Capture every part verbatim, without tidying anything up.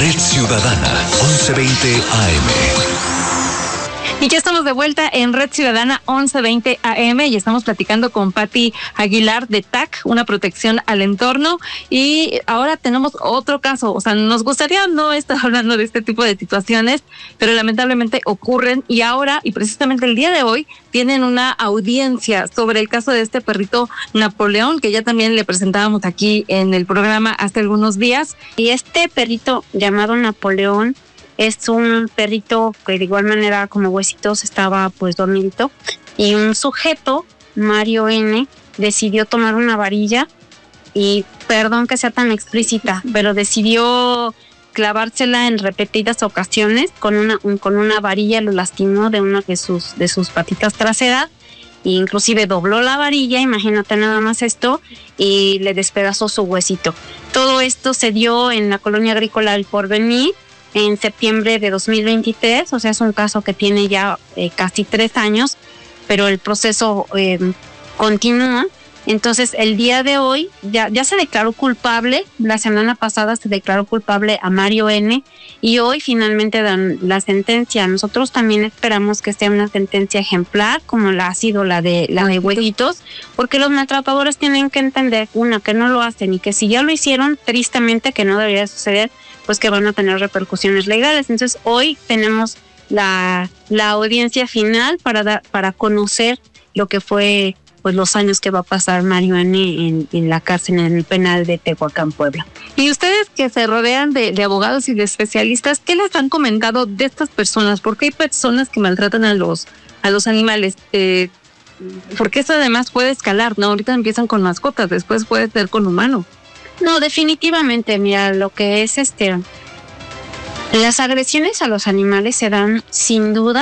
Red Ciudadana, once veinte A M. Y ya estamos de vuelta en Red Ciudadana once veinte A M y estamos platicando con Pati Aguilar de T A C, una protección al entorno. Y ahora tenemos otro caso, o sea, nos gustaría no estar hablando de este tipo de situaciones, pero lamentablemente ocurren y ahora, y precisamente el día de hoy, tienen una audiencia sobre el caso de este perrito Napoleón, que ya también le presentábamos aquí en el programa hace algunos días. Y este perrito llamado Napoleón es un perrito que de igual manera como Huesitos estaba pues dormidito y un sujeto, Mario N., decidió tomar una varilla y perdón que sea tan explícita, pero decidió clavársela en repetidas ocasiones con una con una varilla, lo lastimó de una de sus de sus patitas traseras e inclusive dobló la varilla, imagínate nada más esto, y le despedazó su huesito. Todo esto se dio en la colonia agrícola El Porvenir en septiembre de dos mil veintitrés, o sea, es un caso que tiene ya eh, casi tres años, pero el proceso eh, continúa. Entonces, el día de hoy ya, ya se declaró culpable, la semana pasada se declaró culpable a Mario N., y hoy finalmente dan la sentencia. Nosotros también esperamos que sea una sentencia ejemplar, como la ha sido la de la de Huesitos, porque los maltratadores tienen que entender, una, que no lo hacen, y que si ya lo hicieron, tristemente, que no debería suceder, pues que van a tener repercusiones legales. Entonces hoy tenemos la, la audiencia final para dar, para conocer lo que fue pues los años que va a pasar Mario N. en, en la cárcel, en el penal de Tehuacán, Puebla. Y ustedes que se rodean de, de abogados y de especialistas, ¿qué les han comentado de estas personas? Porque hay personas que maltratan a los a los animales, eh, porque eso además puede escalar, ¿no? Ahorita empiezan con mascotas, después puede ser con humanos. No, definitivamente, mira, lo que es este, las agresiones a los animales se dan sin duda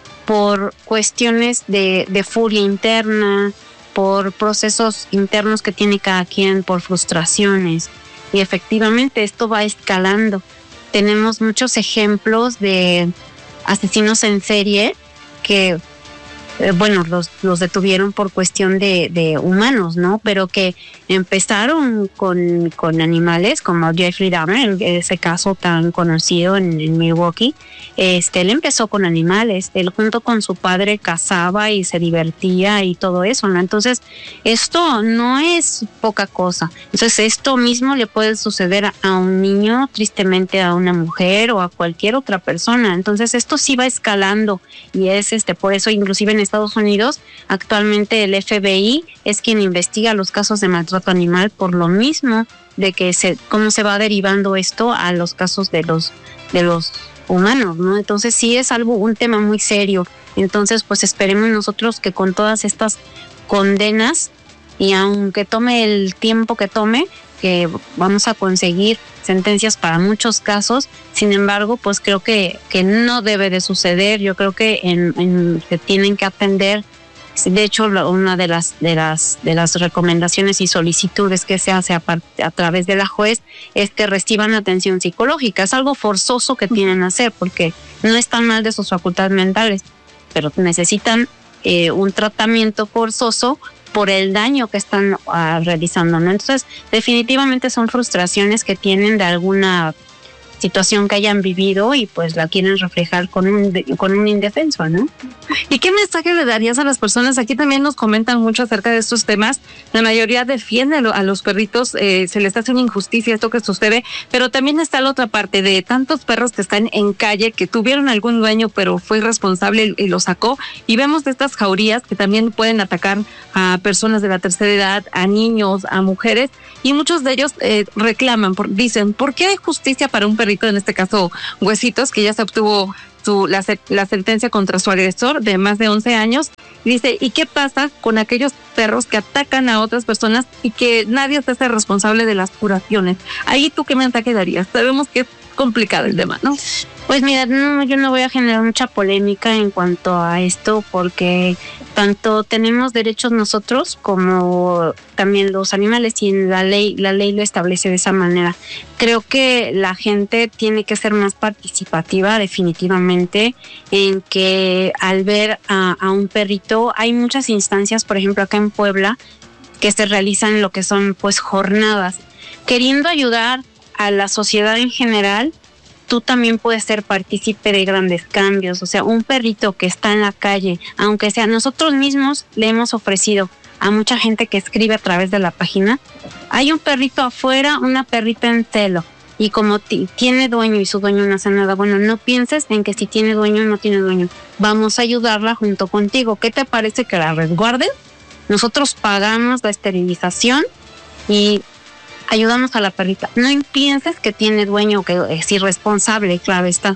por cuestiones de, de furia interna, por procesos internos que tiene cada quien, por frustraciones, y efectivamente esto va escalando. Tenemos muchos ejemplos de asesinos en serie que Eh, bueno, los, los detuvieron por cuestión de, de humanos, ¿no? Pero que empezaron con, con animales, como Jeffrey Dahmer, ese caso tan conocido en, en Milwaukee. Este, él empezó con animales, él junto con su padre cazaba y se divertía y todo eso, ¿no? Entonces, esto no es poca cosa. Entonces, esto mismo le puede suceder a, a un niño, tristemente a una mujer o a cualquier otra persona. Entonces, esto sí va escalando y es este, por eso inclusive en Estados Unidos, actualmente el F B I es quien investiga los casos de maltrato animal por lo mismo de que se, cómo se va derivando esto a los casos de los, de los humanos, ¿no? Entonces sí es algo, un tema muy serio. Entonces pues esperemos nosotros que con todas estas condenas, y aunque tome el tiempo que tome, que vamos a conseguir sentencias para muchos casos. Sin embargo, pues creo que, que no debe de suceder. Yo creo que en, en que tienen que atender. De hecho, una de las de las de las recomendaciones y solicitudes que se hace a, a través de la juez es que reciban atención psicológica. Es algo forzoso que tienen que hacer porque no están mal de sus facultades mentales, pero necesitan eh, un tratamiento forzoso por el daño que están uh, realizando, ¿no? Entonces, definitivamente son frustraciones que tienen de alguna situación que hayan vivido y pues la quieren reflejar con un con un indefenso, ¿no? ¿Y qué mensaje le darías a las personas? Aquí también nos comentan mucho acerca de estos temas. La mayoría defiende a los perritos, eh, se les hace una injusticia esto que sucede, pero también está la otra parte de tantos perros que están en calle, que tuvieron algún dueño, pero fue irresponsable y lo sacó. Y vemos de estas jaurías que también pueden atacar a personas de la tercera edad, a niños, a mujeres, y muchos de ellos eh, reclaman, por, dicen, ¿por qué hay justicia para un perrito? En este caso, Huesitos, que ya se obtuvo su, la, la sentencia contra su agresor de más de once años. Y dice, ¿y qué pasa con aquellos perros que atacan a otras personas y que nadie se hace responsable de las curaciones? Ahí, ¿tú qué mensaje darías? Sabemos que es complicado el tema, ¿no? Pues mira, no, yo no voy a generar mucha polémica en cuanto a esto porque tanto tenemos derechos nosotros como también los animales, y la ley, la ley lo establece de esa manera. Creo que la gente tiene que ser más participativa definitivamente en que al ver a, a un perrito, hay muchas instancias, por ejemplo acá en Puebla, que se realizan lo que son pues jornadas, queriendo ayudar a la sociedad en general tú también puedes ser partícipe de grandes cambios. O sea, un perrito que está en la calle, aunque sea nosotros mismos le hemos ofrecido a mucha gente que escribe a través de la página, hay un perrito afuera, una perrita en celo, y como t- tiene dueño y su dueño no hace nada, bueno, no pienses en que si tiene dueño o no tiene dueño, vamos a ayudarla junto contigo. ¿Qué te parece que la resguarden? Nosotros pagamos la esterilización y ayudamos a la perrita. No pienses que tiene dueño o que es irresponsable, claro está.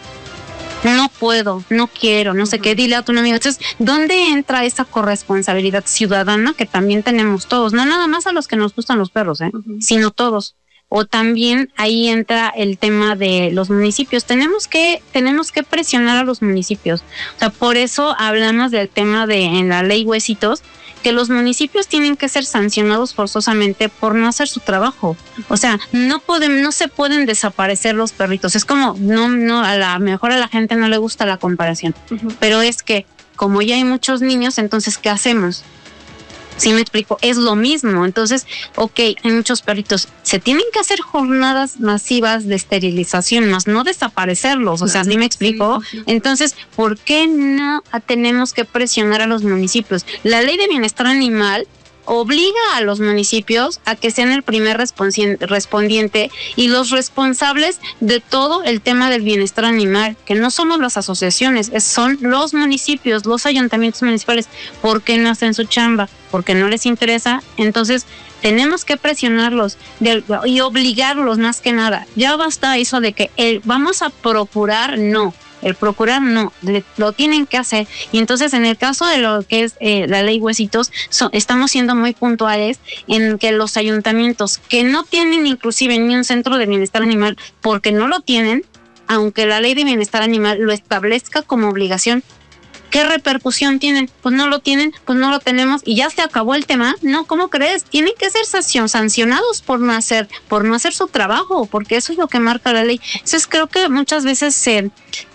No puedo, no quiero, no sé qué, dile a tu amigo. Entonces, ¿dónde entra esa corresponsabilidad ciudadana que también tenemos todos? No nada más a los que nos gustan los perros, ¿eh? Uh-huh. Sino todos. O también ahí entra el tema de los municipios. Tenemos que, tenemos que presionar a los municipios. O sea, por eso hablamos del tema de en la ley Huesitos, que los municipios tienen que ser sancionados forzosamente por no hacer su trabajo. O sea, no pueden, no se pueden desaparecer los perritos. Es como, no, no, a la mejor a la gente no le gusta la comparación. Uh-huh. Pero es que, como ya hay muchos niños, entonces, ¿qué hacemos? ¿Sí me explico? Es lo mismo. Entonces, ok, hay muchos perritos. Se tienen que hacer jornadas masivas de esterilización, más no desaparecerlos. O sea, ¿sí me explico? Sí, sí. Entonces, ¿por qué no tenemos que presionar a los municipios? La ley de bienestar animal obliga a los municipios a que sean el primer respondiente y los responsables de todo el tema del bienestar animal, que no somos las asociaciones, son los municipios, los ayuntamientos municipales. ¿Por qué no hacen su chamba? Porque no les interesa. Entonces tenemos que presionarlos de, y obligarlos más que nada. Ya basta eso de que el, vamos a procurar, no. El procurar no, le, lo tienen que hacer. Y entonces en el caso de lo que es eh, la ley Huesitos, so, estamos siendo muy puntuales en que los ayuntamientos que no tienen inclusive ni un centro de bienestar animal, porque no lo tienen, aunque la ley de bienestar animal lo establezca como obligación, ¿qué repercusión tienen? Pues no lo tienen, pues no lo tenemos y ya se acabó el tema. No, ¿cómo crees? Tienen que ser sancionados por no hacer, por no hacer su trabajo, porque eso es lo que marca la ley. Entonces creo que muchas veces se,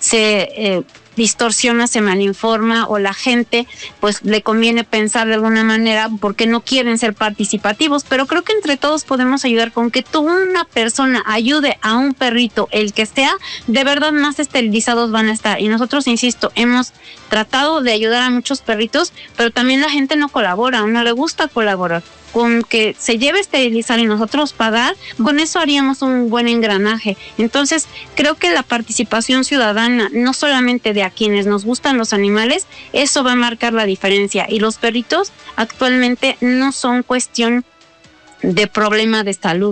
se eh, distorsiona, se malinforma o la gente pues le conviene pensar de alguna manera porque no quieren ser participativos, pero creo que entre todos podemos ayudar con que tú, una persona, ayude a un perrito, el que sea, de verdad más esterilizados van a estar. Y nosotros, insisto, hemos tratado de ayudar a muchos perritos, pero también la gente no colabora, no le gusta colaborar. Con que se lleve a esterilizar y nosotros pagar, con eso haríamos un buen engranaje. Entonces, creo que la participación ciudadana, no solamente de a quienes nos gustan los animales, eso va a marcar la diferencia. Y los perritos actualmente no son cuestión de problema de salud.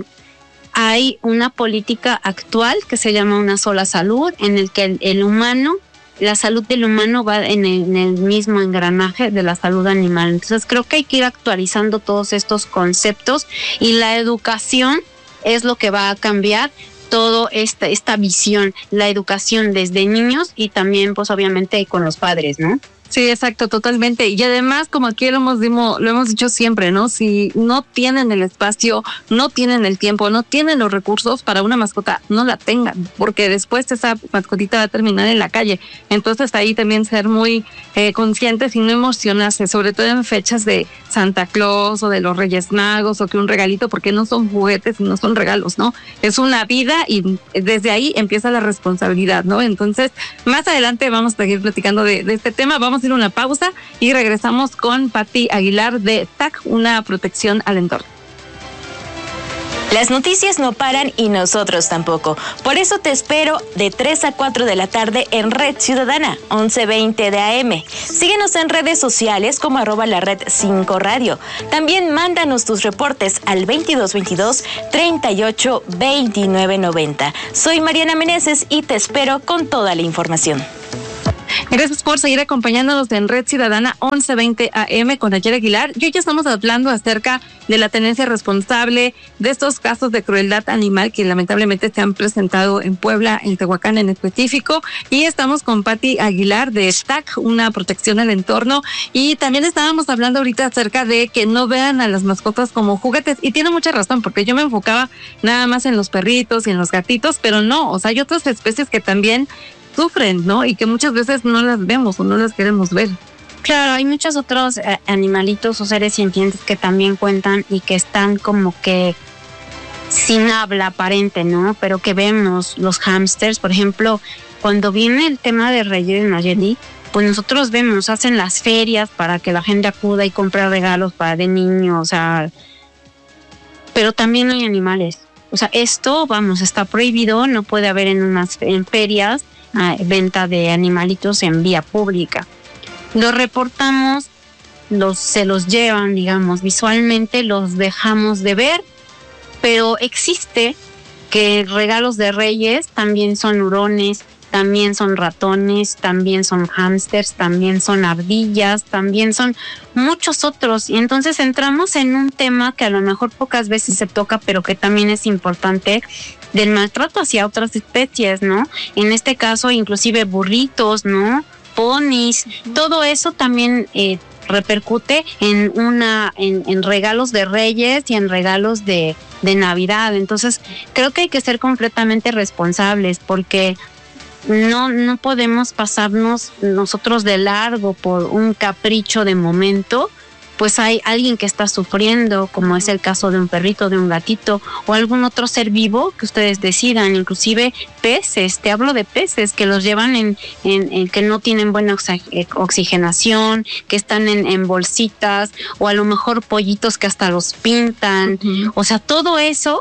Hay una política actual que se llama Una Sola Salud, en el que el, el humano, la salud del humano va en el, en el mismo engranaje de la salud animal. Entonces creo que hay que ir actualizando todos estos conceptos y la educación es lo que va a cambiar toda esta, esta visión, la educación desde niños y también pues obviamente con los padres, ¿no? Sí, exacto, totalmente. Y además, como aquí lo hemos, lo hemos dicho siempre, ¿no? Si no tienen el espacio, no tienen el tiempo, no tienen los recursos para una mascota, no la tengan, porque después esa mascotita va a terminar en la calle. Entonces ahí también ser muy eh, conscientes y no emocionarse, sobre todo en fechas de Santa Claus o de los Reyes Magos o que un regalito, porque no son juguetes y no son regalos, ¿no? Es una vida y desde ahí empieza la responsabilidad, ¿no? Entonces, más adelante vamos a seguir platicando de, de este tema. Vamos a ir a una pausa y regresamos con Pati Aguilar de T A C, una protección al entorno. Las noticias no paran y nosotros tampoco. Por eso te espero de tres a cuatro de la tarde en Red Ciudadana, once veinte de A M. Síguenos en redes sociales como arroba la red cinco radio. También mándanos tus reportes al veintidós veintidós treinta y ocho veintinueve noventa. Soy Mariana Meneses y te espero con toda la información. Gracias por seguir acompañándonos en Red Ciudadana once veinte A M con Nayeli Aguilar. Y hoy ya estamos hablando acerca de la tenencia responsable, de estos casos de crueldad animal que lamentablemente se han presentado en Puebla, en Tehuacán en específico. Y estamos con Pati Aguilar de T A C, una protección al entorno. Y también estábamos hablando ahorita acerca de que no vean a las mascotas como juguetes. Y tiene mucha razón, porque yo me enfocaba nada más en los perritos y en los gatitos, pero no, o sea, hay otras especies que también sufren, ¿no? Y que muchas veces no las vemos o no las queremos ver. Claro, hay muchos otros eh, animalitos o seres sintientes que también cuentan y que están como que sin habla aparente, ¿no? Pero que vemos los hámsters, por ejemplo, cuando viene el tema de Reyes de Nayeli, pues nosotros vemos, hacen las ferias para que la gente acuda y compre regalos para de niños, o sea, pero también hay animales. O sea, esto, vamos, está prohibido, no puede haber en unas en ferias eh, venta de animalitos en vía pública. Los reportamos, los se los llevan, digamos, visualmente los dejamos de ver, pero existe que regalos de Reyes también son hurones, también son ratones, también son hámsters, también son ardillas, también son muchos otros. Y entonces entramos en un tema que a lo mejor pocas veces se toca, pero que también es importante, del maltrato hacia otras especies, ¿no? En este caso, inclusive burritos, ¿no? Ponis, todo eso también eh, repercute en una en, en regalos de Reyes y en regalos de, de Navidad. Entonces, creo que hay que ser completamente responsables porque no no podemos pasarnos nosotros de largo por un capricho de momento. Pues hay alguien que está sufriendo, como es el caso de un perrito, de un gatito o algún otro ser vivo que ustedes decidan, inclusive peces, te hablo de peces que los llevan en, en, en que no tienen buena oxigenación, que están en, en bolsitas, o a lo mejor pollitos que hasta los pintan, uh-huh. O sea, todo eso,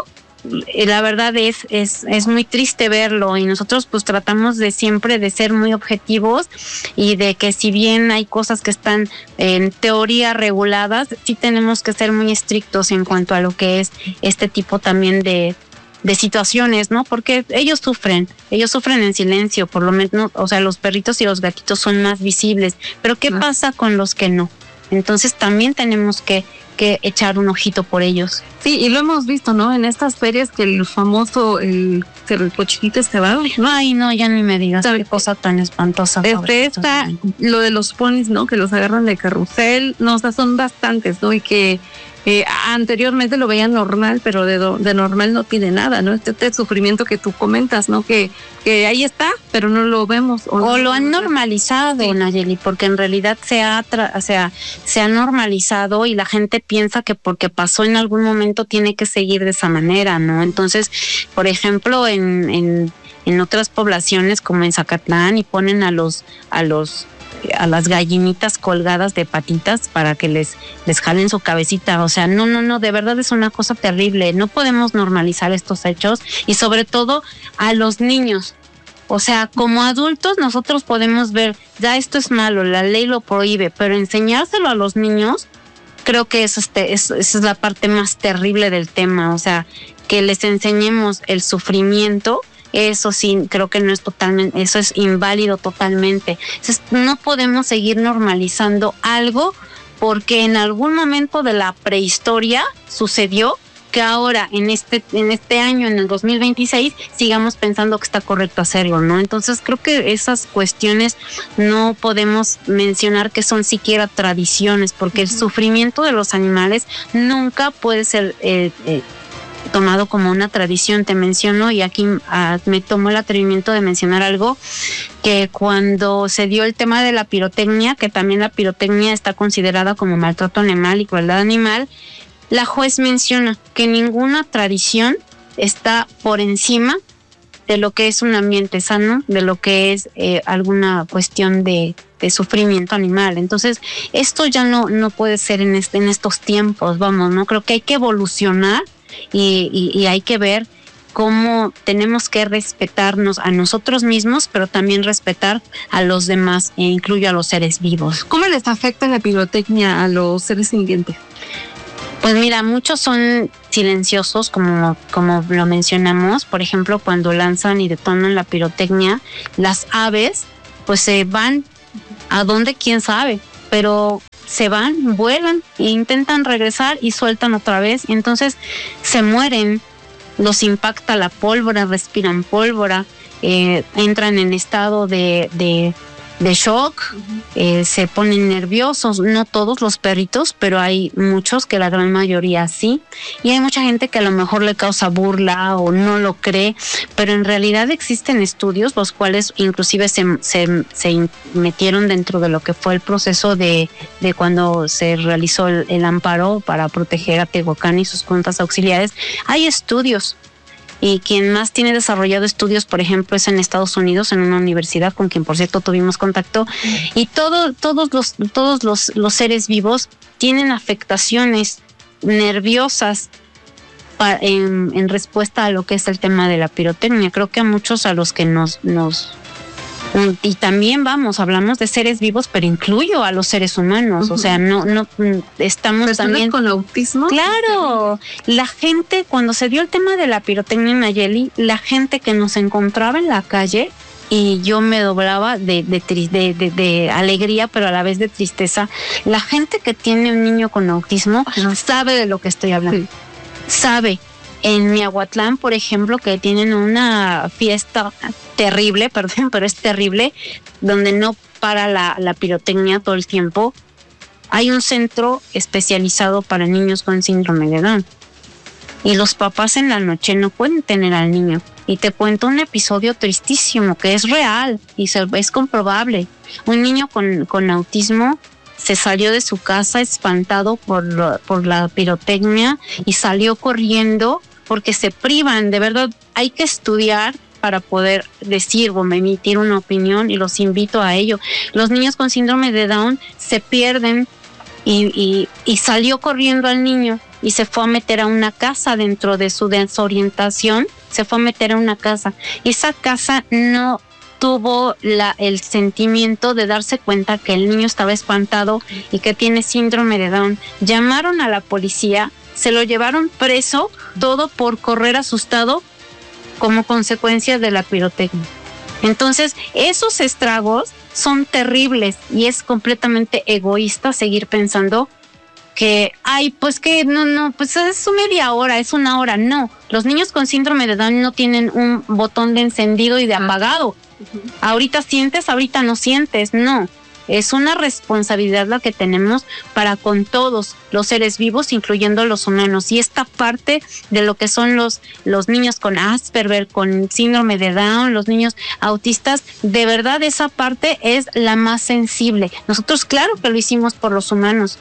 la verdad es, es, es muy triste verlo, y nosotros pues tratamos de siempre de ser muy objetivos y de que si bien hay cosas que están en teoría reguladas, sí tenemos que ser muy estrictos en cuanto a lo que es este tipo también de, de situaciones, ¿no? Porque ellos sufren, ellos sufren en silencio, por lo menos, o sea, los perritos y los gatitos son más visibles, pero ¿qué pasa con los que no? Entonces también tenemos que que echar un ojito por ellos. Sí, y lo hemos visto, ¿no? En estas ferias que el famoso, el, el cochinito cebado. Ay, no, ya ni me digas qué cosa tan espantosa. Este está lo de los ponis, ¿no? Que los agarran de carrusel, no, o sea, son bastantes, ¿no? Y que eh, anteriormente lo veían normal, pero de, do, de normal no tiene nada, ¿no? Este, este sufrimiento que tú comentas, ¿no? Que, que ahí está, pero no lo vemos. O, o lo han normalizado, sí. Nayeli, porque en realidad se ha, tra- o sea, se ha normalizado y la gente piensa que porque pasó en algún momento tiene que seguir de esa manera, ¿no? Entonces, por ejemplo, en, en, en otras poblaciones como en Zacatlán, y ponen a los, a los a las gallinitas colgadas de patitas para que les, les jalen su cabecita. O sea, no, no, no, de verdad es una cosa terrible. No podemos normalizar estos hechos, y sobre todo a los niños. O sea, como adultos nosotros podemos ver, ya esto es malo, la ley lo prohíbe, pero enseñárselo a los niños, creo que es este, es, esa es la parte más terrible del tema. O sea, que les enseñemos el sufrimiento. Eso sí, creo que no es totalmente, eso es inválido totalmente. Entonces, no podemos seguir normalizando algo porque en algún momento de la prehistoria sucedió, que ahora en este en este año, en el dos mil veintiséis, sigamos pensando que está correcto hacerlo, ¿no? Entonces, creo que esas cuestiones no podemos mencionar que son siquiera tradiciones, porque uh-huh. el sufrimiento de los animales nunca puede ser eh, eh, tomado como una tradición. Te menciono, y aquí uh, me tomo el atrevimiento de mencionar algo, que cuando se dio el tema de la pirotecnia, que también la pirotecnia está considerada como maltrato animal y crueldad animal, la juez menciona que ninguna tradición está por encima de lo que es un ambiente sano, de lo que es eh, alguna cuestión de, de sufrimiento animal. Entonces, esto ya no, no puede ser en, este, en estos tiempos, vamos, ¿no? Creo que hay que evolucionar. Y, y, y hay que ver cómo tenemos que respetarnos a nosotros mismos, pero también respetar a los demás, e incluyo a los seres vivos. ¿Cómo les afecta la pirotecnia a los seres sintientes? Pues mira, muchos son silenciosos, como, como lo mencionamos. Por ejemplo, cuando lanzan y detonan la pirotecnia, las aves pues se van a donde, quién sabe, pero se van, vuelan e intentan regresar y sueltan otra vez, y entonces se mueren, los impacta la pólvora, respiran pólvora, eh, entran en estado de, de, de shock, uh-huh. eh, se ponen nerviosos, no todos los perritos, pero hay muchos que la gran mayoría sí, y hay mucha gente que a lo mejor le causa burla o no lo cree, pero en realidad existen estudios los cuales inclusive se, se, se metieron dentro de lo que fue el proceso de, de cuando se realizó el, el amparo para proteger a Tehuacán y sus juntas auxiliares. Hay estudios. Y quien más tiene desarrollado estudios, por ejemplo, es en Estados Unidos, en una universidad con quien, por cierto, tuvimos contacto. Y todo, todos los, todos los, los seres vivos tienen afectaciones nerviosas para, en, en respuesta a lo que es el tema de la pirotecnia. Creo que a muchos a los que nos... nos y también vamos, hablamos de seres vivos, pero incluyo a los seres humanos, uh-huh. o sea, no, no estamos ¿Personas también con autismo? Claro, la gente, cuando se dio el tema de la pirotecnia en Nayeli, la gente que nos encontraba en la calle, y yo me doblaba de, de, de, de, de alegría, pero a la vez de tristeza, la gente que tiene un niño con autismo uh-huh. sabe de lo que estoy hablando, sí. sabe. En Miahuatlán, por ejemplo, que tienen una fiesta terrible, perdón, pero es terrible, donde no para la, la pirotecnia todo el tiempo. Hay un centro especializado para niños con síndrome de Down. Y los papás en la noche no pueden tener al niño. Y te cuento un episodio tristísimo que es real y se, es comprobable. Un niño con, con autismo se salió de su casa espantado por, por la pirotecnia y salió corriendo porque se privan. De verdad, hay que estudiar para poder decir o emitir una opinión, y los invito a ello. Los niños con síndrome de Down se pierden y, y, y salió corriendo al niño y se fue a meter a una casa dentro de su desorientación, se fue a meter a una casa. Y esa casa no tuvo la, el sentimiento de darse cuenta que el niño estaba espantado y que tiene síndrome de Down. Llamaron a la policía, se lo llevaron preso, todo por correr asustado como consecuencia de la pirotecnia. Entonces, esos estragos son terribles y es completamente egoísta seguir pensando que, ay, pues que no, no, pues es media hora, es una hora. No, los niños con síndrome de Down no tienen un botón de encendido y de apagado. Uh-huh. Ahorita sientes, ahorita no sientes, no. Es una responsabilidad la que tenemos para con todos los seres vivos, incluyendo los humanos. Y esta parte de lo que son los, los niños con Asperger, con síndrome de Down, los niños autistas, de verdad esa parte es la más sensible. Nosotros claro que lo hicimos por los humanos.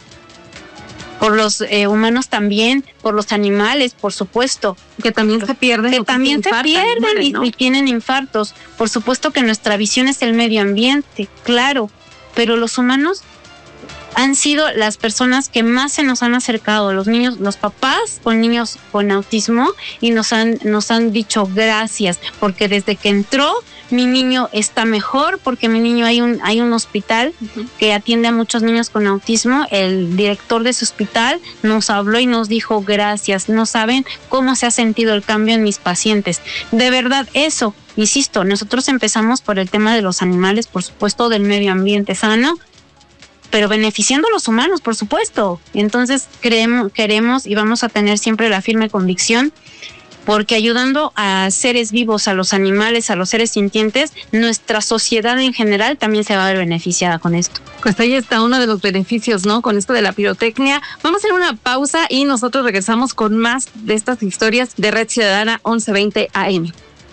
Por los eh, humanos también, por los animales, por supuesto. Que también se pierden. Que también se pierden mueren, y, ¿no? y tienen infartos. Por supuesto que nuestra visión es el medio ambiente, claro. Pero los humanos han sido las personas que más se nos han acercado, los niños, los papás con niños con autismo, y nos han, nos han dicho gracias, porque desde que entró mi niño está mejor, porque mi niño hay un, hay un hospital uh-huh. que atiende a muchos niños con autismo. El director de ese hospital nos habló y nos dijo gracias, no saben cómo se ha sentido el cambio en mis pacientes. De verdad, eso. Insisto, nosotros empezamos por el tema de los animales, por supuesto, del medio ambiente sano, pero beneficiando a los humanos, por supuesto. Entonces creemos, queremos y vamos a tener siempre la firme convicción, porque ayudando a seres vivos, a los animales, a los seres sintientes, nuestra sociedad en general también se va a ver beneficiada con esto. Pues ahí está uno de los beneficios, ¿no? Con esto de la pirotecnia. Vamos a hacer una pausa y nosotros regresamos con más de estas historias de Red Ciudadana once veinte A M.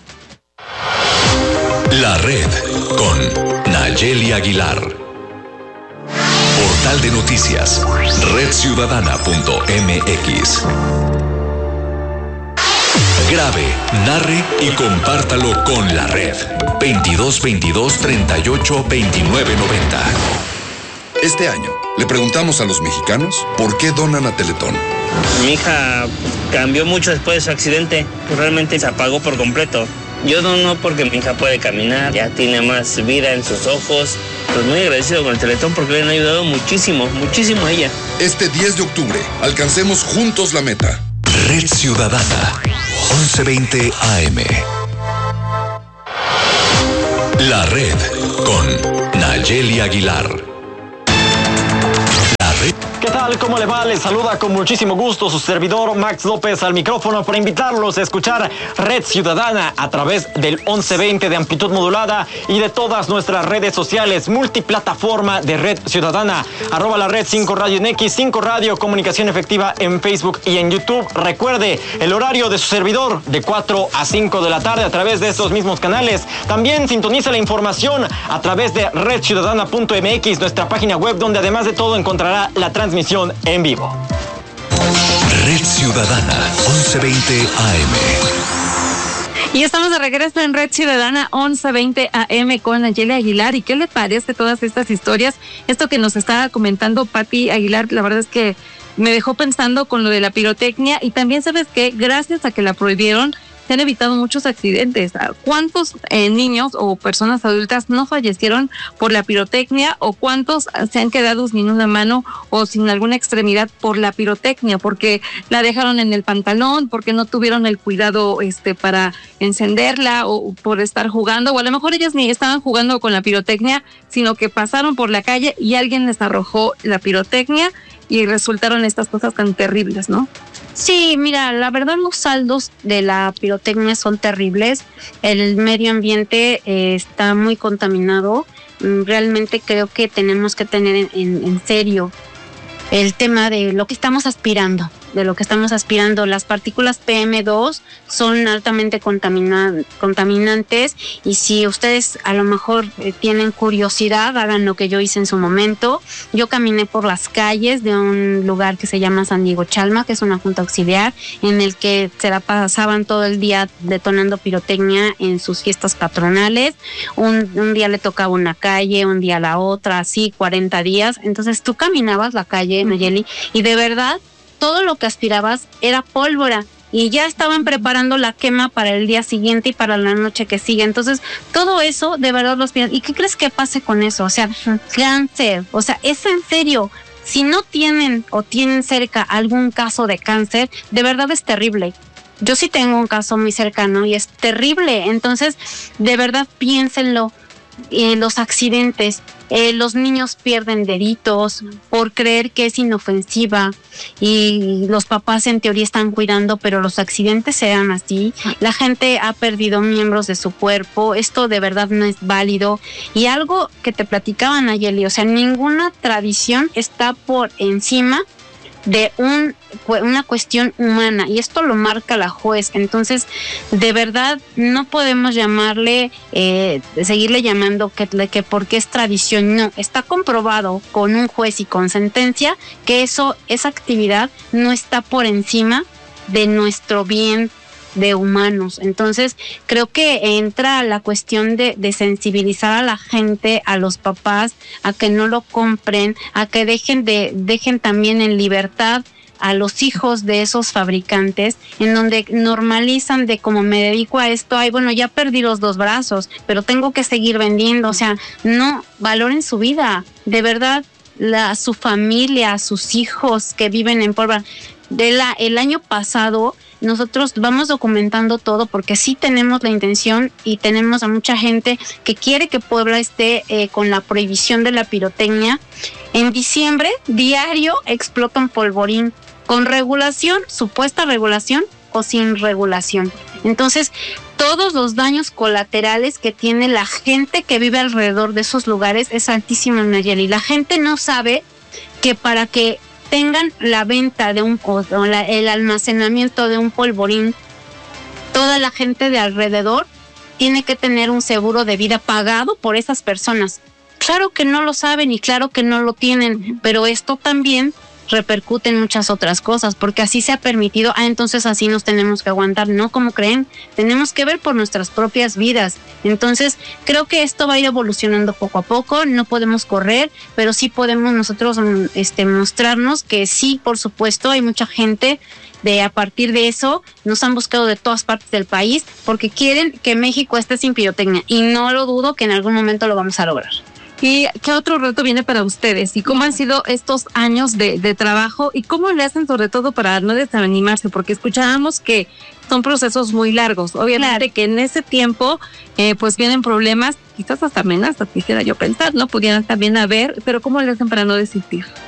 La Red con Nayeli Aguilar. Portal de noticias red ciudadana punto m x. Grabe, narre y compártalo con la red. veintidós veintidós treinta y ocho veintinueve noventa. Este año le preguntamos a los mexicanos por qué donan a Teletón. Mi hija cambió mucho después de su accidente, pues realmente se apagó por completo. Yo dono porque mi hija puede caminar, ya tiene más vida en sus ojos. Pues muy agradecido con el Teletón porque le han ayudado muchísimo, muchísimo a ella. Este diez de octubre, alcancemos juntos la meta. Red Ciudadana, once veinte A M. La Red con Nayeli Aguilar. La Red. ¿Qué tal? ¿Cómo le va? Les saluda con muchísimo gusto su servidor Max López al micrófono para invitarlos a escuchar Red Ciudadana a través del once veinte de amplitud modulada y de todas nuestras redes sociales, multiplataforma de Red Ciudadana, arroba la red cinco Radio en X, cinco Radio, comunicación efectiva en Facebook y en YouTube. Recuerde, el horario de su servidor de cuatro a cinco de la tarde a través de estos mismos canales. También sintoniza la información a través de red ciudadana punto m x, nuestra página web, donde además de todo encontrará la transmisión en vivo. Red Ciudadana, once veinte A M. Y estamos de regreso en Red Ciudadana once veinte A M con Nayeli Aguilar. ¿Y qué le parece todas estas historias? Esto que nos estaba comentando Pati Aguilar, la verdad es que me dejó pensando con lo de la pirotecnia. Y también, ¿sabes qué? Gracias a que la prohibieron, se han evitado muchos accidentes. ¿Cuántos eh, niños o personas adultas no fallecieron por la pirotecnia, o cuántos se han quedado sin una mano o sin alguna extremidad por la pirotecnia, porque la dejaron en el pantalón, porque no tuvieron el cuidado este para encenderla, o por estar jugando, o a lo mejor ellas ni estaban jugando con la pirotecnia, sino que pasaron por la calle y alguien les arrojó la pirotecnia y resultaron estas cosas tan terribles, ¿no? Sí, mira, la verdad los saldos de la pirotecnia son terribles. El medio ambiente eh, está muy contaminado. Realmente creo que tenemos que tener en, en, en serio el tema de lo que estamos aspirando. de lo que estamos aspirando. Las partículas P M dos son altamente contamina- contaminantes y si ustedes a lo mejor eh, tienen curiosidad, hagan lo que yo hice en su momento. Yo caminé por las calles de un lugar que se llama San Diego Chalma, que es una junta auxiliar, en el que se la pasaban todo el día detonando pirotecnia en sus fiestas patronales. Un, un día le tocaba una calle, un día la otra, así cuarenta días. Entonces tú caminabas la calle, Nayeli, y de verdad todo lo que aspirabas era pólvora y ya estaban preparando la quema para el día siguiente y para la noche que sigue. Entonces, todo eso, de verdad, los aspiran. ¿Y qué crees que pase con eso? O sea, cáncer, o sea, es en serio. Si no tienen o tienen cerca algún caso de cáncer, de verdad es terrible. Yo sí tengo un caso muy cercano y es terrible. Entonces, de verdad, piénsenlo. Eh, los accidentes, eh, los niños pierden deditos por creer que es inofensiva y los papás en teoría están cuidando, pero los accidentes se dan así. La gente ha perdido miembros de su cuerpo. Esto de verdad no es válido. Y algo que te platicaban, Nayeli, o sea, ninguna tradición está por encima de un, una cuestión humana, y esto lo marca la juez. Entonces, de verdad, no podemos llamarle, eh, seguirle llamando que, que porque es tradición. No, está comprobado con un juez y con sentencia que eso, esa actividad no está por encima de nuestro bien de humanos. Entonces creo que entra la cuestión de, de sensibilizar a la gente, a los papás, a que no lo compren, a que dejen de dejen también en libertad a los hijos de esos fabricantes, en donde normalizan de como me dedico a esto, ay, bueno, ya perdí los dos brazos, pero tengo que seguir vendiendo. O sea, no valoren su vida, de verdad, la, su familia, sus hijos que viven en Puebla. De la, el año pasado nosotros vamos documentando todo porque sí tenemos la intención y tenemos a mucha gente que quiere que Puebla esté eh, con la prohibición de la pirotecnia. En diciembre, diario explotan polvorín, con regulación, supuesta regulación o sin regulación. Entonces, todos los daños colaterales que tiene la gente que vive alrededor de esos lugares es altísimo, Nayeli. La gente no sabe que para que tengan la venta de un o la, el almacenamiento de un polvorín, toda la gente de alrededor tiene que tener un seguro de vida pagado por esas personas. Claro que no lo saben y claro que no lo tienen, pero esto también repercute en muchas otras cosas, porque así se ha permitido. Ah, entonces así nos tenemos que aguantar. No, como creen, tenemos que ver por nuestras propias vidas. Entonces creo que esto va a ir evolucionando poco a poco. No podemos correr, pero sí podemos nosotros este, mostrarnos que sí, por supuesto, hay mucha gente de a partir de eso nos han buscado de todas partes del país porque quieren que México esté sin pirotecnia, y no lo dudo que en algún momento lo vamos a lograr. ¿Y qué otro reto viene para ustedes? ¿Y cómo han sido estos años de, de trabajo? ¿Y cómo le hacen sobre todo para no desanimarse? Porque escuchábamos que son procesos muy largos. Obviamente claro, que en ese tiempo eh, pues vienen problemas, quizás hasta amenazas, quisiera yo pensar, ¿no? Pudieran también haber, pero ¿cómo le hacen para no desistir?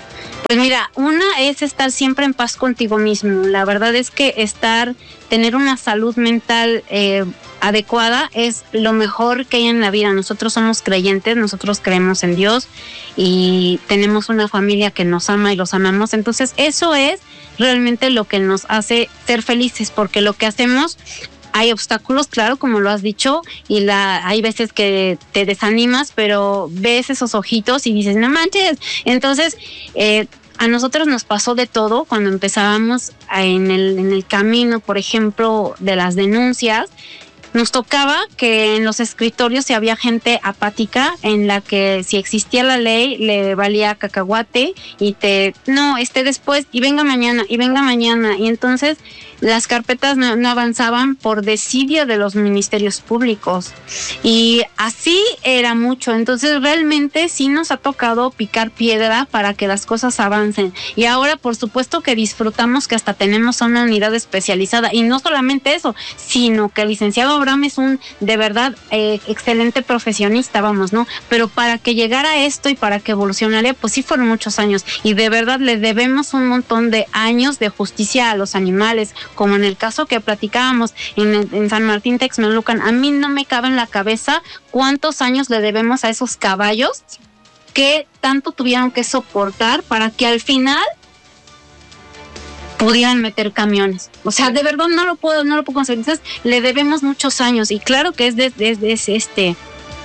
Pues mira, una es estar siempre en paz contigo mismo. La verdad es que estar, tener una salud mental eh, adecuada es lo mejor que hay en la vida. Nosotros somos creyentes, nosotros creemos en Dios y tenemos una familia que nos ama y los amamos. Entonces eso es realmente lo que nos hace ser felices, porque lo que hacemos, hay obstáculos, claro, como lo has dicho, y la hay veces que te desanimas, pero ves esos ojitos y dices, no manches. Entonces, eh, a nosotros nos pasó de todo cuando empezábamos en el, en el camino, por ejemplo, de las denuncias. Nos tocaba que en los escritorios si había gente apática en la que si existía la ley le valía cacahuate y te, no, esté después y venga mañana y venga mañana. Y entonces las carpetas no, no avanzaban por desidia de los ministerios públicos. Y así era mucho. Entonces realmente sí nos ha tocado picar piedra para que las cosas avancen. Y ahora por supuesto que disfrutamos que hasta tenemos una unidad especializada. Y no solamente eso, sino que el licenciado Abraham es un de verdad eh, excelente profesionista, vamos, ¿no? Pero para que llegara esto y para que evolucionara, pues sí fueron muchos años. Y de verdad le debemos un montón de años de justicia a los animales, como en el caso que platicábamos en, en San Martín Texmelucan. A mí no me cabe en la cabeza cuántos años le debemos a esos caballos que tanto tuvieron que soportar para que al final pudieran meter camiones. O sea, de verdad no lo puedo, no lo puedo conseguir. Entonces, le debemos muchos años y claro que es desde de, de, de, este,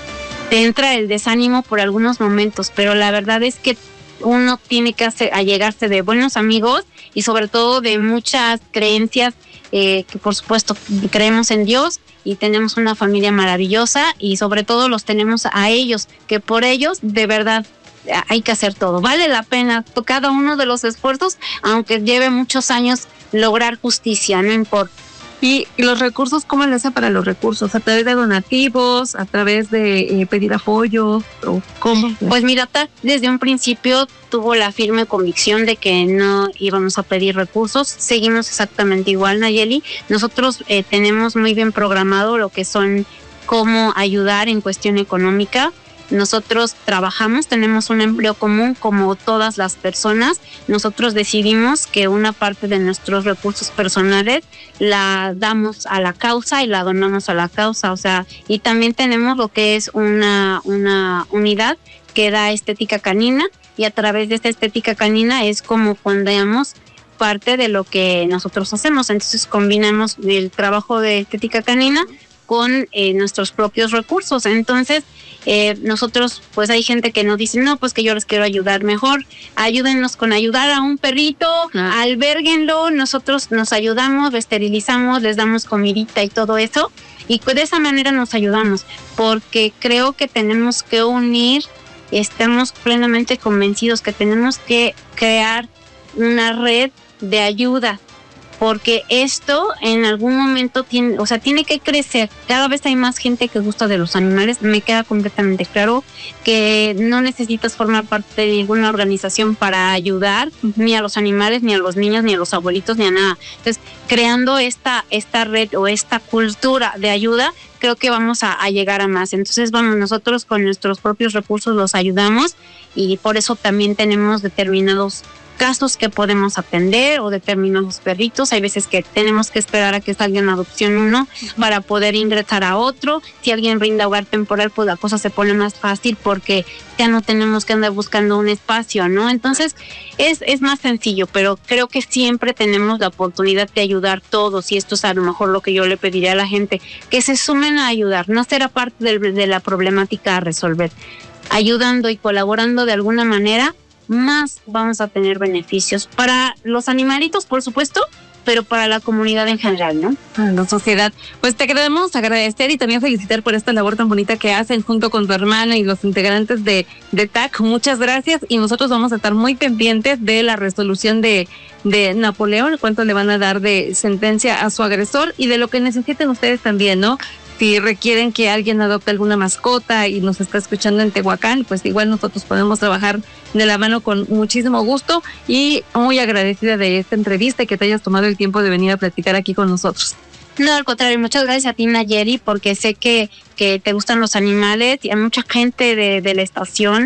te entra el desánimo por algunos momentos, pero la verdad es que uno tiene que hacer, allegarse de buenos amigos y sobre todo de muchas creencias eh, que por supuesto creemos en Dios y tenemos una familia maravillosa y sobre todo los tenemos a ellos, que por ellos de verdad hay que hacer todo. Vale la pena cada uno de los esfuerzos, aunque lleve muchos años lograr justicia, no importa. Y los recursos, ¿cómo le hace para los recursos? ¿A través de donativos? ¿A través de eh, pedir apoyo? ¿O cómo? Pues mira, T A C desde un principio tuvo la firme convicción de que no íbamos a pedir recursos. Seguimos exactamente igual, Nayeli. Nosotros eh, tenemos muy bien programado lo que son cómo ayudar en cuestión económica. Nosotros trabajamos, tenemos un empleo común como todas las personas. Nosotros decidimos que una parte de nuestros recursos personales la damos a la causa y la donamos a la causa. O sea, y también tenemos lo que es una, una unidad que da estética canina y a través de esta estética canina es como fondeamos parte de lo que nosotros hacemos. Entonces combinamos el trabajo de estética canina con eh, nuestros propios recursos. Entonces, eh, nosotros, pues hay gente que nos dice, no, pues que yo les quiero ayudar mejor, ayúdennos con ayudar a un perrito, ah. albérguenlo, nosotros nos ayudamos, lo esterilizamos, les damos comidita y todo eso, y de esa manera nos ayudamos, porque creo que tenemos que unir, estamos plenamente convencidos que tenemos que crear una red de ayuda, porque esto en algún momento tiene, o sea, tiene que crecer. Cada vez hay más gente que gusta de los animales. Me queda completamente claro que no necesitas formar parte de ninguna organización para ayudar ni a los animales, ni a los niños, ni a los abuelitos, ni a nada. Entonces, creando esta, esta red o esta cultura de ayuda, creo que vamos a, a llegar a más. Entonces, vamos, nosotros con nuestros propios recursos los ayudamos y por eso también tenemos determinados casos que podemos atender o determinados perritos. Hay veces que tenemos que esperar a que salga en adopción uno para poder ingresar a otro. Si alguien rinda hogar temporal, pues la cosa se pone más fácil porque ya no tenemos que andar buscando un espacio, ¿no? Entonces es, es más sencillo, pero creo que siempre tenemos la oportunidad de ayudar todos y esto es a lo mejor lo que yo le pediría a la gente, que se sumen a ayudar, no será parte de, de la problemática a resolver. Ayudando y colaborando de alguna manera, más vamos a tener beneficios para los animalitos, por supuesto, pero para la comunidad en general, ¿no? Para la sociedad. Pues te queremos agradecer y también felicitar por esta labor tan bonita que hacen junto con tu hermana y los integrantes de, de T A C. Muchas gracias y nosotros vamos a estar muy pendientes de la resolución de, de Napoleón, cuánto le van a dar de sentencia a su agresor y de lo que necesiten ustedes también, ¿no? Si requieren que alguien adopte alguna mascota y nos está escuchando en Tehuacán, pues igual nosotros podemos trabajar de la mano con muchísimo gusto y muy agradecida de esta entrevista y que te hayas tomado el tiempo de venir a platicar aquí con nosotros. No, al contrario, muchas gracias a ti, Nayeli, porque sé que, que te gustan los animales y hay mucha gente de, de la estación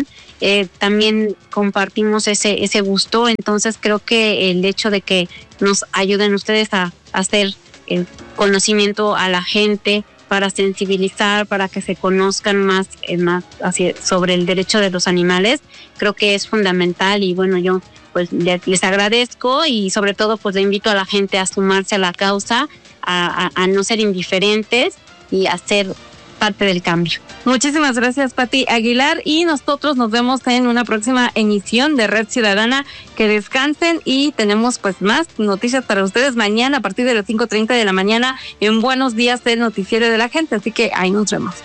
eh, también compartimos ese, ese gusto. Entonces creo que el hecho de que nos ayuden ustedes a, a hacer el conocimiento a la gente, para sensibilizar, para que se conozcan más, eh, más así, sobre el derecho de los animales, creo que es fundamental. Y bueno, yo pues les agradezco y sobre todo pues le invito a la gente a sumarse a la causa, a, a, a no ser indiferentes y a ser parte del cambio. Muchísimas gracias, Pati Aguilar, y nosotros nos vemos en una próxima emisión de Red Ciudadana. Que descansen y tenemos pues más noticias para ustedes mañana a partir de las cinco treinta de la mañana en Buenos Días del Noticiero de la Gente, así que ahí nos vemos.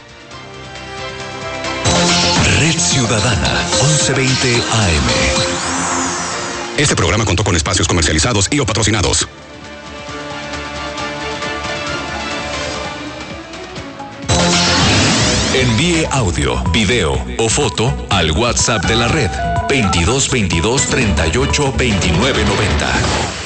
Red Ciudadana, once veinte A M. Este programa contó con espacios comercializados y o patrocinados. Envíe audio, video o foto al WhatsApp de la red veintidós veintidós treinta y ocho veintinueve noventa.